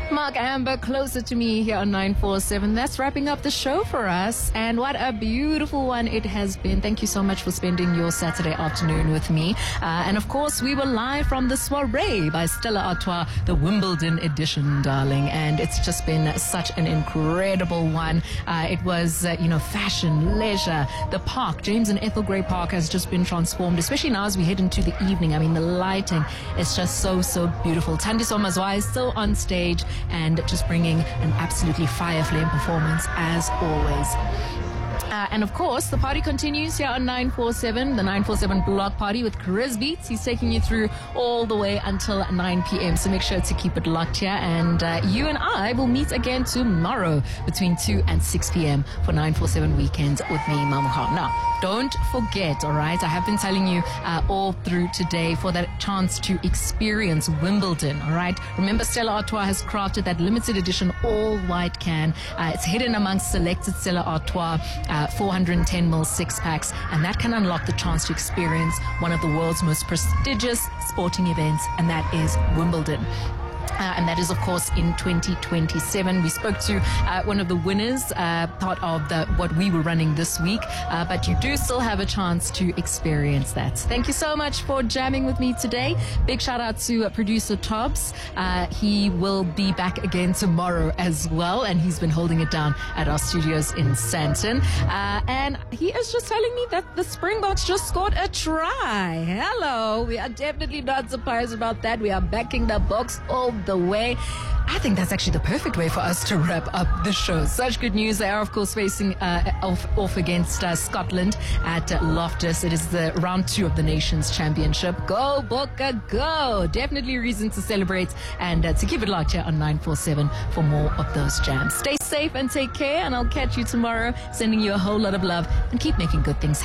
Mark Amber, Closer to Me here on 947. That's wrapping up the show for us. And what a beautiful one it has been. Thank you so much for spending your Saturday afternoon with me. And of course, we were live from the soiree by Stella Artois, the Wimbledon edition, darling. And it's just been such an incredible one. It was, fashion, leisure, the park, James and Ethel Gray Park has just been transformed, especially now as we head into the evening. I mean, the lighting is just so beautiful. Thandiso Mazwai is still on stage and just bringing an absolutely fire flame performance as always. And of course, the party continues here on 947, the 947 Block Party with Chris Beats. He's taking you through all the way until 9 p.m. So make sure to keep it locked here. And you and I will meet again tomorrow between 2 and 6 p.m. for 947 Weekends with me, Mamuha. Now, don't forget, all right? I have been telling you all through today for that chance to experience Wimbledon, all right? Remember, Stella Artois has crafted that limited edition all-white can. It's hidden amongst selected Stella Artois 410ml 6-packs, and that can unlock the chance to experience one of the world's most prestigious sporting events, and that is Wimbledon. And that is, of course, in 2027. We spoke to one of the winners, part of what we were running this week, but you do still have a chance to experience that. Thank you so much for jamming with me today. Big shout out to producer Tobbs. He will be back again tomorrow as well, and he's been holding it down at our studios in Sandton. And he is just telling me that the Springboks just scored a try. Hello. We are definitely not surprised about that. We are backing the Boks all the way. I think that's actually the perfect way for us to wrap up the show. Such good news. They are, of course, facing off against Scotland at Loftus. It is the round 2 of the Nations Championship. Go, Bokke, go! Definitely a reason to celebrate and to keep it locked here on 947 for more of those jams. Stay safe and take care, and I'll catch you tomorrow. Sending you a whole lot of love and keep making good things happen.